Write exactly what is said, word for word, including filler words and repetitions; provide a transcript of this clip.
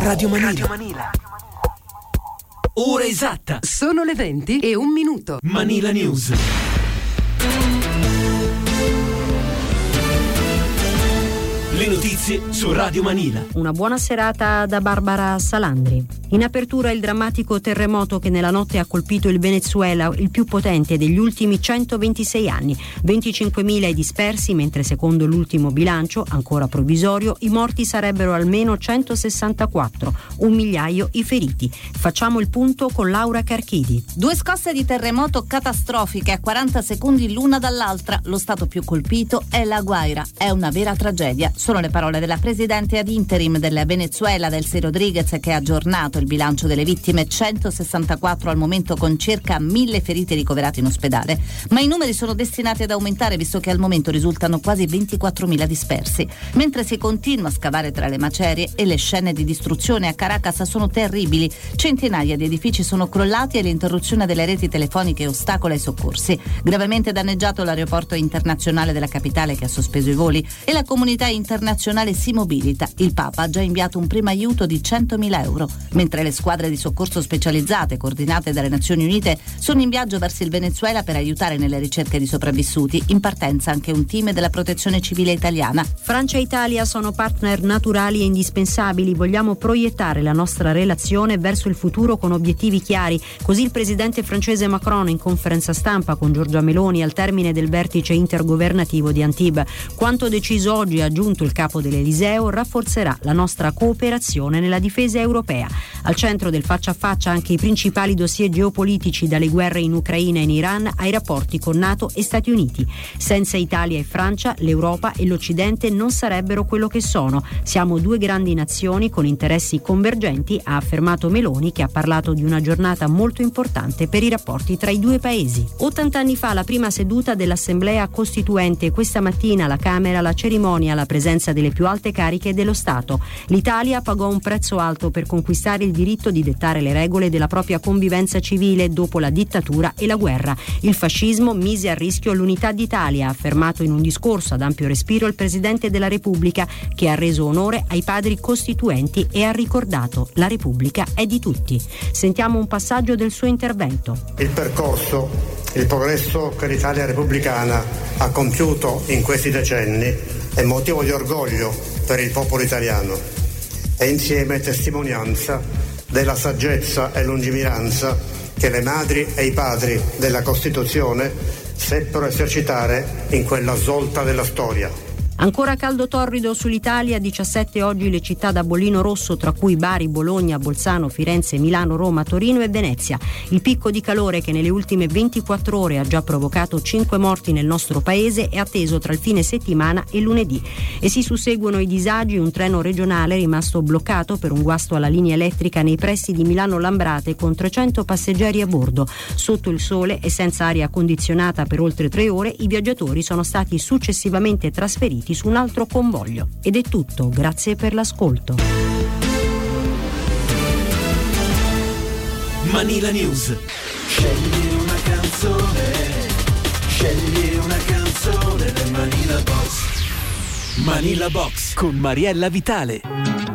Radio Manila. Radio Manila. Ora esatta. Sono le venti e un minuto. Manila News. Le notizie su Radio Manila. Una buona serata da Barbara Salandri. In apertura il drammatico terremoto che nella notte ha colpito il Venezuela, il più potente degli ultimi centoventisei anni. venticinquemila i dispersi, mentre secondo l'ultimo bilancio, ancora provvisorio, i morti sarebbero almeno centosessantaquattro, un migliaio i feriti. Facciamo il punto con Laura Carchidi. Due scosse di terremoto catastrofiche a quaranta secondi l'una dall'altra. Lo stato più colpito è La Guaira. È una vera tragedia. Sono le parole della presidente ad interim del Venezuela, Delcy Rodriguez, che ha aggiornato il bilancio delle vittime, centosessantaquattro al momento, con circa mille feriti ricoverati in ospedale. Ma i numeri sono destinati ad aumentare, visto che al momento risultano quasi ventiquattromila dispersi. Mentre si continua a scavare tra le macerie, e le scene di distruzione a Caracas sono terribili. Centinaia di edifici sono crollati e l'interruzione delle reti telefoniche ostacola i soccorsi. Gravemente danneggiato l'aeroporto internazionale della capitale, che ha sospeso i voli, e la comunità internazionale si mobilita. Il Papa ha già inviato un primo aiuto di centomila euro, mentre le squadre di soccorso specializzate coordinate dalle Nazioni Unite sono in viaggio verso il Venezuela per aiutare nelle ricerche di sopravvissuti. In partenza anche un team della Protezione Civile italiana. Francia e Italia sono partner naturali e indispensabili. Vogliamo proiettare la nostra relazione verso il futuro con obiettivi chiari. Così il presidente francese Macron in conferenza stampa con Giorgia Meloni al termine del vertice intergovernativo di Antibes. Quanto deciso oggi, ha aggiunto il capo dell'Eliseo, rafforzerà la nostra cooperazione nella difesa europea. Al centro del faccia a faccia anche i principali dossier geopolitici, dalle guerre in Ucraina e in Iran ai rapporti con NATO e Stati Uniti. Senza Italia e Francia, l'Europa e l'Occidente non sarebbero quello che sono. Siamo due grandi nazioni con interessi convergenti, ha affermato Meloni, che ha parlato di una giornata molto importante per i rapporti tra i due paesi. ottanta anni fa la prima seduta dell'Assemblea Costituente. Questa mattina alla Camera la cerimonia alla presenza delle più alte cariche dello Stato. L'Italia pagò un prezzo alto per conquistare il diritto di dettare le regole della propria convivenza civile dopo la dittatura e la guerra. Il fascismo mise a rischio l'unità d'Italia, ha affermato in un discorso ad ampio respiro il Presidente della Repubblica, che ha reso onore ai padri costituenti e ha ricordato: la Repubblica è di tutti. Sentiamo un passaggio del suo intervento. Il percorso, il progresso che l'Italia repubblicana ha compiuto in questi decenni è motivo di orgoglio per il popolo italiano e insieme testimonianza della saggezza e lungimiranza che le madri e i padri della Costituzione seppero esercitare in quella svolta della storia. Ancora caldo torrido sull'Italia, diciassette oggi le città da bollino rosso, tra cui Bari, Bologna, Bolzano, Firenze, Milano, Roma, Torino e Venezia. Il picco di calore, che nelle ultime ventiquattro ore ha già provocato cinque morti nel nostro paese, è atteso tra il fine settimana e lunedì. E si susseguono i disagi. Un treno regionale è rimasto bloccato per un guasto alla linea elettrica nei pressi di Milano Lambrate, con trecento passeggeri a bordo. Sotto il sole e senza aria condizionata per oltre tre ore, i viaggiatori sono stati successivamente trasferiti su un altro convoglio. Ed è tutto, grazie per l'ascolto. Manila News. Scegli una canzone, scegli una canzone del Manila Box. Manila Box con Mariella Vitale.